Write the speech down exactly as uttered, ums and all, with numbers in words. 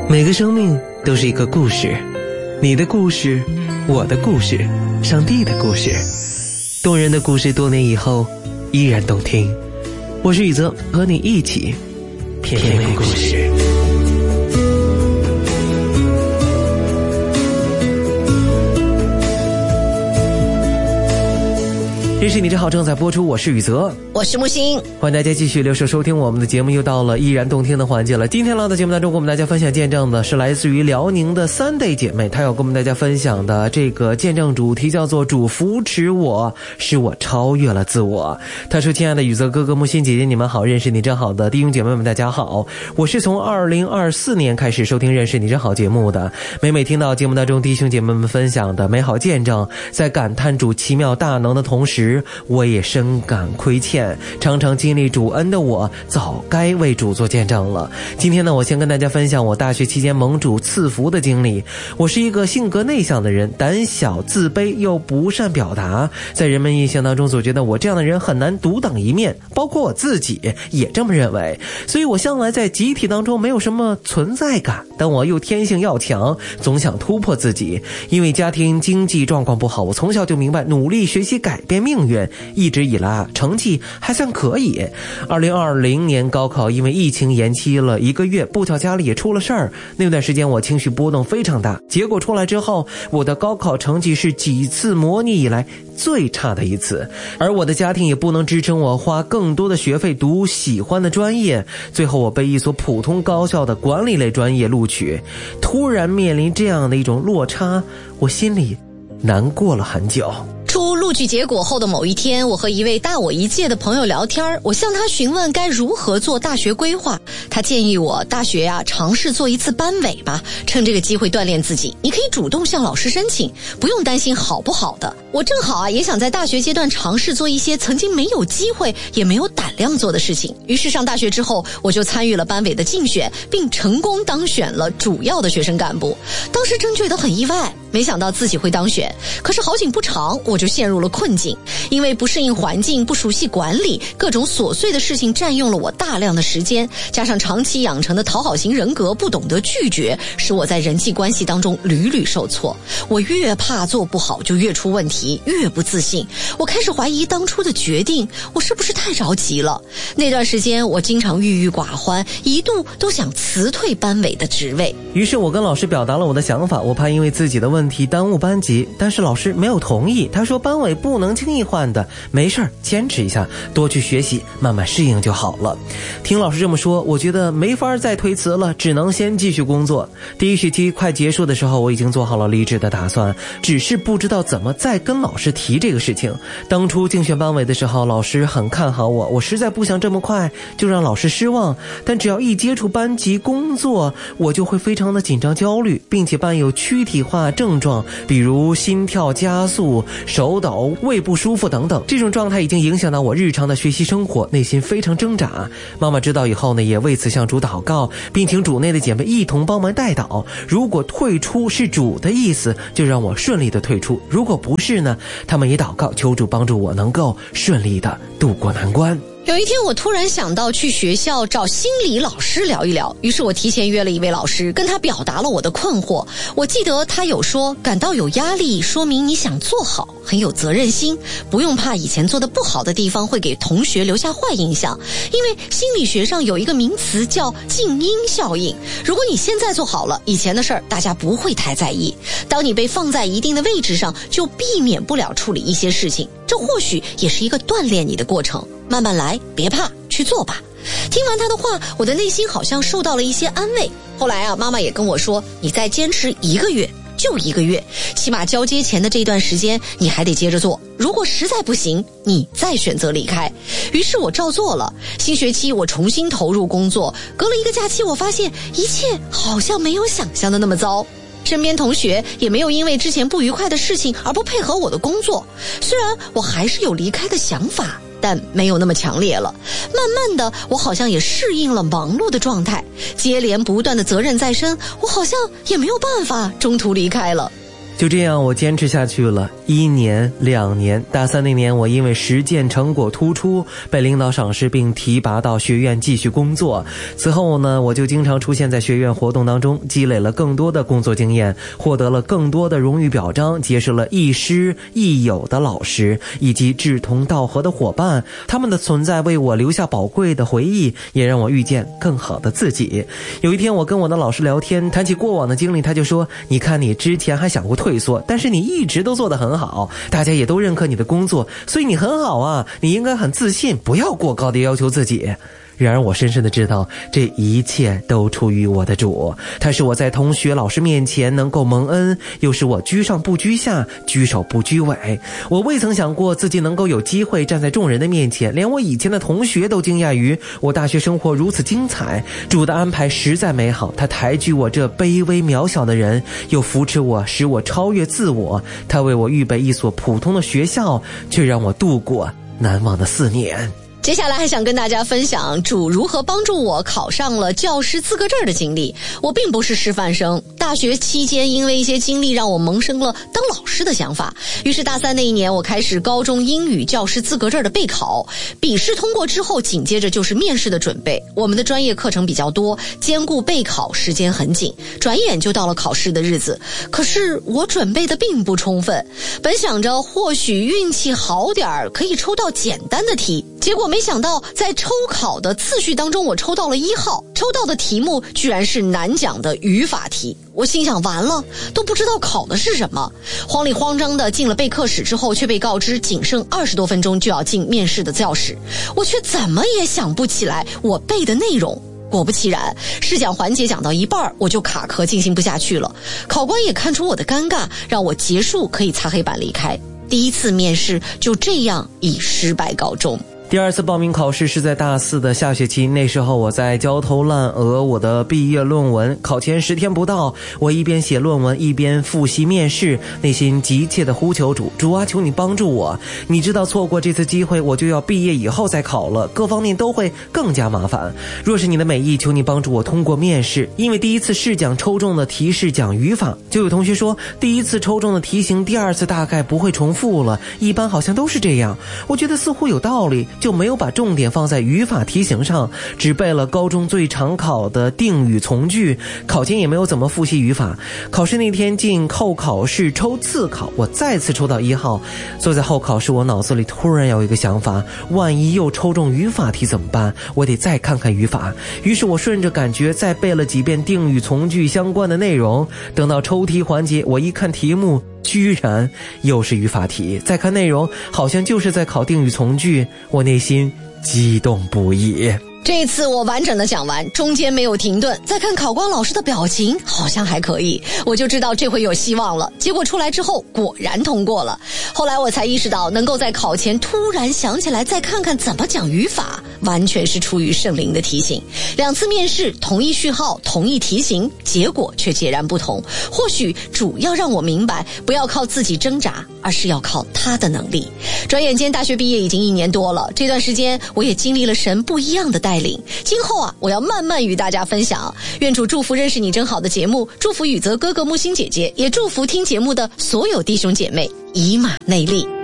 每个生命都是一个故事，你的故事，我的故事，上帝的故事，动人的故事，多年以后依然动听。我是宇泽，和你一起品味故事。认识你真好正在播出，我是宇泽， 我是木星， 欢迎大家继续留守收听我们的节目，又到了依然动听的环节了。今天来到节目当中跟我们大家分享见证的是来自于辽宁的三代姐妹，她要跟我们大家分享的这个见证主题叫做主扶持我，使我超越了自我。她说：亲爱的宇泽哥哥、木星姐姐，你们好，认识你真好的弟兄姐妹们大家好，我是从二零二四年开始收听认识你真好节目的，每每听到节目当中弟兄姐妹们分享的美好见证，在感叹主奇妙大能的同时，我也深感亏欠，常常经历主恩的我早该为主做见证了。今天呢，我先跟大家分享我大学期间蒙主赐福的经历。我是一个性格内向的人，胆小自卑又不善表达，在人们印象当中总觉得我这样的人很难独当一面，包括我自己也这么认为，所以我向来在集体当中没有什么存在感，但我又天性要强，总想突破自己。因为家庭经济状况不好，我从小就明白努力学习改变命运，一直以来成绩还算可以。二零二零年高考因为疫情延期了一个月，不巧家里也出了事儿，那段时间我情绪波动非常大。结果出来之后，我的高考成绩是几次模拟以来最差的一次，而我的家庭也不能支撑我花更多的学费读喜欢的专业，最后我被一所普通高校的管理类专业录取。突然面临这样的一种落差，我心里难过了很久。 出录取结果后的某一天，我和一位大我一届的朋友聊天，我向他询问该如何做大学规划。他建议我大学啊尝试做一次班委吧，趁这个机会锻炼自己，你可以主动向老师申请，不用担心好不好的。我正好啊也想在大学阶段尝试做一些曾经没有机会也没有胆量做的事情。于是上大学之后，我就参与了班委的竞选，并成功当选了主要的学生干部。当时真觉得很意外，没想到自己会当选。可是好景不长，我就陷入了困境，因为不适应环境，不熟悉管理，各种琐碎的事情占用了我大量的时间，加上长期养成的讨好型人格，不懂得拒绝，使我在人际关系当中屡屡受挫。我越怕做不好就越出问题，越不自信。我开始怀疑当初的决定，我是不是太着急了？那段时间我经常郁郁寡欢，一度都想辞退班委的职位。 于是我跟老师表达了我的想法，我怕因为自己的问题耽误班级，但是老师没有同意，他说班委不能轻易换的，没事儿，坚持一下，多去学习，慢慢适应就好了。听老师这么说，我觉得没法再推辞了，只能先继续工作。第一学期快结束的时候，我已经做好了离职的打算，只是不知道怎么再跟老师提这个事情。当初竞选班委的时候，老师很看好我，我实在不想这么快就让老师失望，但只要一接触班级工作，我就会非常的紧张焦虑，并且伴有躯体化症状，比如心跳加速、手抖、胃不舒服等等。这种状态已经影响到我日常的学习生活，内心非常挣扎。妈妈知道以后呢，也为此向主祷告，并请主内的姐妹一同帮忙代祷。如果退出是主的意思，就让我顺利的退出；如果不是呢，他们也祷告求主帮助我能够顺利的度过难关。 有一天我突然想到去学校找心理老师聊一聊，于是我提前约了一位老师，跟他表达了我的困惑。我记得他有说，感到有压力说明你想做好，很有责任心，不用怕以前做的不好的地方会给同学留下坏印象，因为心理学上有一个名词叫静音效应，如果你现在做好了，以前的事儿大家不会太在意，当你被放在一定的位置上，就避免不了处理一些事情，这或许也是一个锻炼你的过程，慢慢来，别怕，去做吧。听完他的话，我的内心好像受到了一些安慰。后来啊，妈妈也跟我说，你再坚持一个月，就一个月，起码交接前的这段时间你还得接着做，如果实在不行，你再选择离开。于是我照做了。新学期我重新投入工作，隔了一个假期，我发现一切好像没有想象的那么糟。身边同学也没有因为之前不愉快的事情而不配合我的工作，虽然我还是有离开的想法，但没有那么强烈了。慢慢的，我好像也适应了忙碌的状态，接连不断的责任在身，我好像也没有办法中途离开了。 就这样我坚持下去了一年两年，大三那年我因为实践成果突出被领导赏识并提拔到学院继续工作。此后呢，我就经常出现在学院活动当中，积累了更多的工作经验，获得了更多的荣誉表彰，结识了亦师亦友的老师以及志同道合的伙伴，他们的存在为我留下宝贵的回忆，也让我遇见更好的自己。有一天我跟我的老师聊天，谈起过往的经历，他就说，你看你之前还想过退缩，但是你一直都做得很好，大家也都认可你的工作，所以你很好啊，你应该很自信，不要过高的要求自己。然而我深深的知道，这一切都出于我的主，他是我在同学老师面前能够蒙恩，又是我居上不居下，居首不居尾。我未曾想过自己能够有机会站在众人的面前，连我以前的同学都惊讶于我大学生活如此精彩。主的安排实在美好，他抬举我这卑微渺小的人，又扶持我，使我超越自我。他为我预备一所普通的学校，却让我度过难忘的四年。 接下来还想跟大家分享主如何帮助我考上了教师资格证的经历。我并不是师范生，大学期间因为一些经历让我萌生了当老师的想法，于是大三那一年我开始高中英语教师资格证的备考。笔试通过之后，紧接着就是面试的准备。我们的专业课程比较多，兼顾备考时间很紧，转眼就到了考试的日子。可是我准备的并不充分，本想着或许运气好点儿可以抽到简单的题，结果没想到在抽考的次序当中，我抽到了一号，抽到的题目居然是难讲的语法题。我心想完了，都不知道考的是什么。慌里慌张的进了备课室之后，却被告知仅剩二十多分钟就要进面试的教室，我却怎么也想不起来我背的内容。果不其然，试讲环节讲到一半，我就卡壳进行不下去了。考官也看出我的尴尬，让我结束可以擦黑板离开。第一次面试就这样以失败告终。 第二次报名考试是在大四的下学期，那时候我在焦头烂额我的毕业论文，考前十天不到，我一边写论文一边复习面试，内心急切的呼求主，主啊，求你帮助我，你知道错过这次机会我就要毕业以后再考了，各方面都会更加麻烦，若是你的美意，求你帮助我通过面试。因为第一次试讲抽中的题是讲语法，就有同学说第一次抽中的题型第二次大概不会重复了，一般好像都是这样。我觉得似乎有道理，就没有把重点放在语法题型上，只背了高中最常考的定语从句，考前也没有怎么复习语法。考试那天进后考试抽次考，我再次抽到一号。坐在后考试，我脑子里突然有一个想法，万一又抽中语法题怎么办？我得再看看语法。于是我顺着感觉再背了几遍定语从句相关的内容。等到抽题环节，我一看题目，居然又是语法题，再看内容好像就是在考定语从句，我内心激动不已。 这一次我完整的讲完，中间没有停顿，再看考官老师的表情好像还可以，我就知道这回有希望了。结果出来之后果然通过了。后来我才意识到，能够在考前突然想起来再看看怎么讲语法，完全是出于圣灵的提醒。两次面试同一序号同一题型，结果却截然不同。或许主要让我明白，不要靠自己挣扎，而是要靠他的能力。转眼间大学毕业已经一年多了，这段时间我也经历了神不一样的带领。今后啊，我要慢慢与大家分享。愿主祝福认识你真好的节目，祝福宇泽哥哥木星姐姐，也祝福听节目的所有弟兄姐妹以马内利。